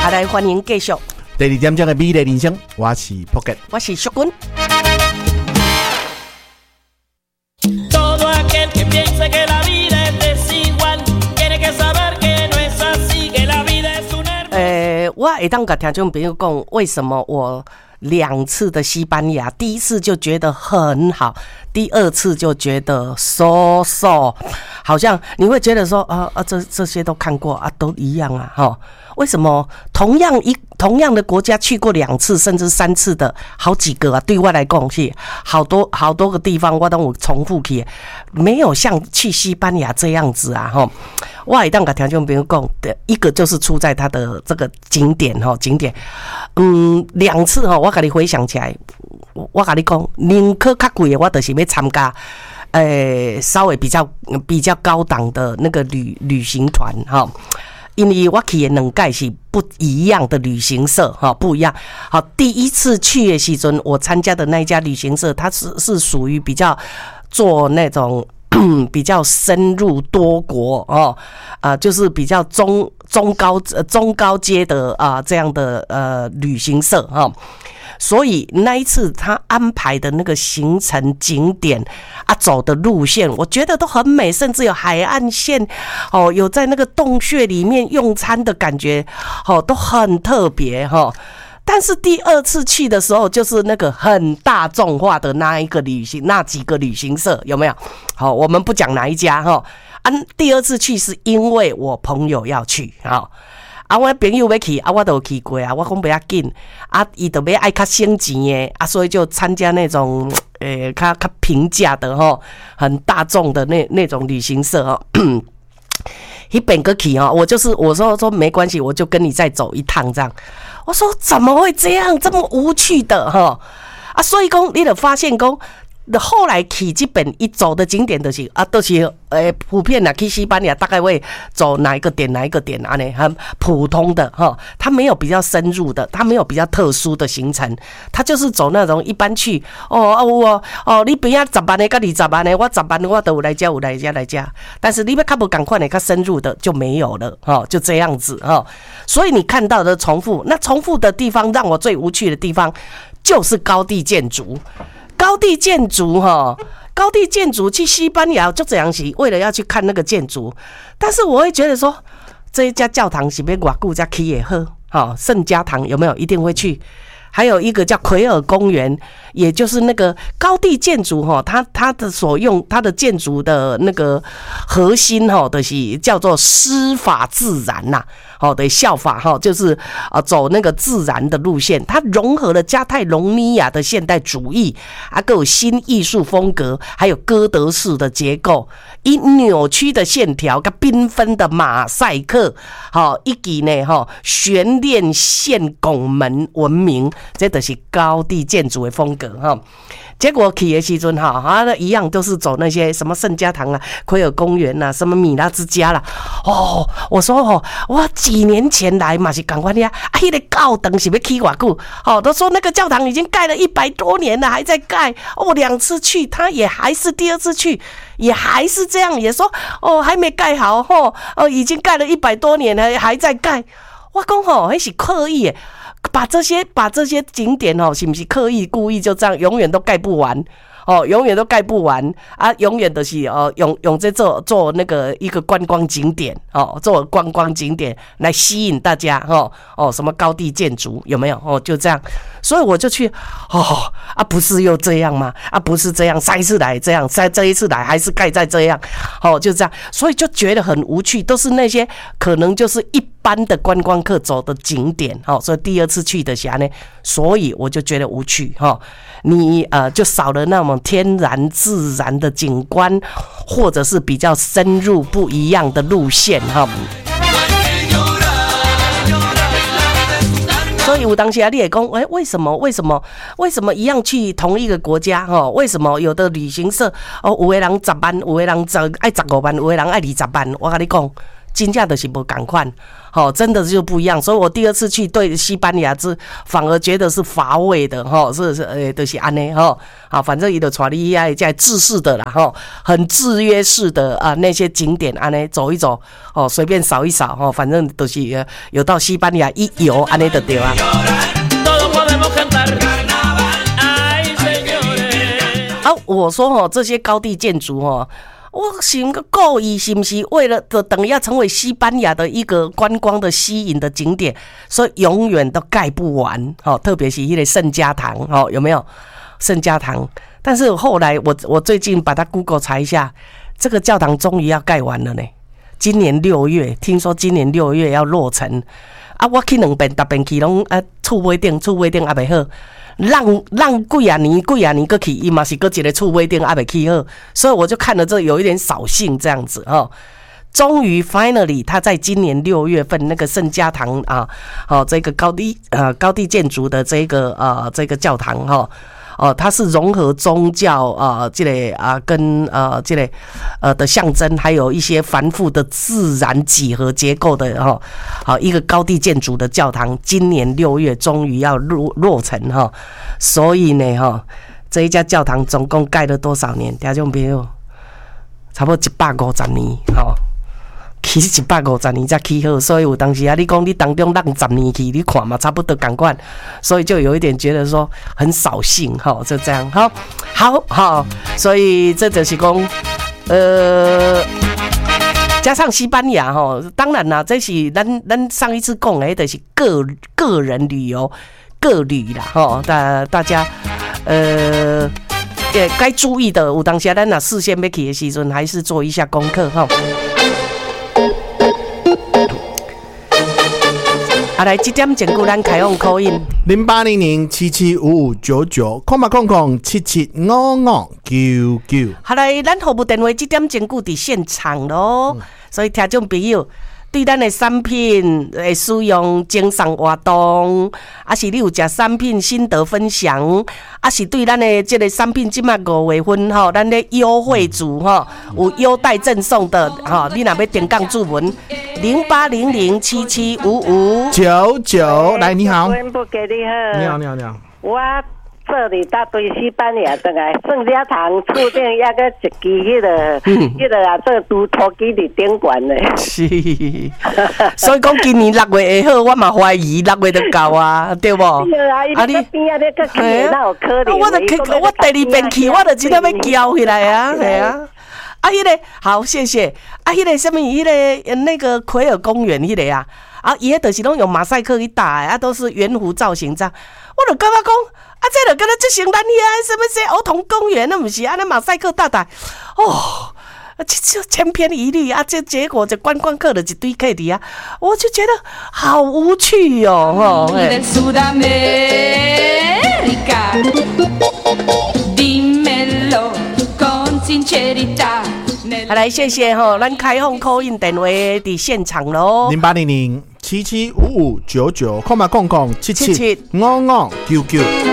来欢迎继续。 第二点钟的美丽人生，我是福杰， 我是淑君。我会当跟听众朋友讲，为什么我2次的西班牙，第一次就觉得很好，第2次就觉得 so， 好像你会觉得说这些都看过啊，都一样啊，哈。为什么同样的国家去过2次甚至3次的好几个啊？对我来讲是好多个地方我都有重复去，没有像去西班牙这样子啊！哈，我会当跟听众朋友讲，一个就是出在它的这个景点，2次我给你回想起来，我跟你讲，宁可较贵的，我就是要参加。稍微比较高档的那个旅行团哈。因为我去的2届是不一样的旅行社哈，不一样。好，第一次去的时阵，我参加的那一家旅行社，它是属于比较做那种比较深入多国就是比较中高阶的这样的旅行社哈。所以那一次他安排的那个行程景点走的路线，我觉得都很美，甚至有海岸线有在那个洞穴里面用餐的感觉都很特别但是第2次去的时候，就是那个很大众化的那几个旅行社有没有？好，我们不讲哪一家第2次去是因为我朋友要去我朋友要去我都去过我讲不要紧他就要爱较省钱的所以就参加那种较平价的很大众的那种旅行社那边个去我说没关系，我就跟你再走一趟这样。我说怎么会这样这么无趣的所以讲你就发现讲。后来去这边一走的景点就是都是普遍啦，去西班牙大概会走哪一个点很普通的它没有比较深入的，它没有比较特殊的行程，它就是走那种一般去你边仔10万的跟20万的，我10万我都有来家，但是你要较不赶快的较深入的就没有了就这样子所以你看到的重复，那重复的地方让我最无趣的地方就是高地建筑去西班牙就这样是为了要去看那个建筑，但是我会觉得说这一家教堂是要多久才去的好圣家堂有没有一定会去？还有一个叫奎尔公园，也就是那个高地建筑它的所用它的建筑的那个核心就是叫做师法自然呐的效法就是走那个自然的路线，它融合了加泰隆尼亚的现代主义还有新艺术风格，还有哥德式的结构，以扭曲的线条跟缤纷的马赛克以及呢悬链线拱门闻名，这就是高地建筑的风格结果去的时阵一样都是走那些什么圣家堂奎尔公园什么米拉之家啦我说我几年前来嘛是赶快那个教堂是要起多久都说那个教堂已经盖了100多年了还在盖2次去他也还是第2次去也还是这样，也说还没盖好已经盖了100多年了还在盖，我讲那是刻意的，把这些景点是不是刻意故意就这样永远都盖不完永远都盖不完永远都是用这做那个一个观光景点做观光景点来吸引大家什么高地建筑有没有就这样，所以我就去不是又这样吗不是这样，上一次来这样，这一次来还是盖在这样就这样，所以就觉得很无趣，都是那些可能就是一般的观光客走的景点所以第2次去的时候呢，所以我就觉得无趣你就少了那种天然自然的景观，或者是比较深入不一样的路线所以有当时你会说为什么一样去同一个国家为什么有的旅行社有的人10万，有的人爱15万，有的人爱20万，我跟你讲真正就是不同款真的就不一样。所以我第二次去对西班牙反而觉得是乏味的，就是安尼反正伊就带你在制式的啦，很制约式的那些景点安尼走一走，随便扫一扫，反正都是有到西班牙一游安尼就对啊。我说这些高地建筑我想个故意是不是为了等于要成为西班牙的一个观光的吸引的景点，所以永远都盖不完特别是那个圣家堂有没有圣家堂？但是后来我最近把它 Google 查一下，这个教堂终于要盖完了呢。今年6月，听说今年6月要落成我去2遍，逐遍去拢厝尾顶还袂好。让几啊年过去，伊嘛是搁一个厝尾顶还袂起好，所以我就看了这有一点扫兴这样子终于 finally， 他在今年6月份那个圣家堂这个高地建筑的这个教堂它是融合宗教跟这个的象征，还有一些繁复的自然几何结构的一个高地建筑的教堂，今年6月终于要落成所以呢这一家教堂总共盖了多少年？听众朋友，差不多150年起150年才起好，所以有当时你讲你当中让10年去，你看嘛差不多同款，所以就有一点觉得说很扫兴就这样好，所以这就是讲加上西班牙当然啦，这是咱上一次讲的，就是个人旅游各旅啦大家该注意的，有当时咱事先要去的时阵，还是做一下功课来，这点前句咱开放call in 0800775599，00775599。 好来，咱服务电话这点前句伫现场咯，所以听众朋友对咱的产品的使用精送活动，是你有食产品心得分享，是对咱的这个产品即马5月份咱的优惠组有优待赠送的你若要点杠注文0800775599。 来，你好。 不给你好。 你好。 我这里搭对西班牙回来，圣家堂厝顶也个一支迄个这拄土机伫顶管咧。 是，所以讲今年6月会好，我嘛怀疑6月就到对不？ 对啊，你边啊，你个去哪有可能？ 我第2遍去，我就真的要叫起来迄个好，谢谢迄个什么，迄个那个奎尔公园迄个伊个就是拢用马赛克去打的都是圆弧造型这样，我就感觉讲这就跟他就像咱遐什么些儿童公园，那不是那马赛克大大这千篇一律结果这观光客的一堆客的我就觉得好无趣好来，谢谢咱开放 call in 电话伫现场咯 0800775599，00775599。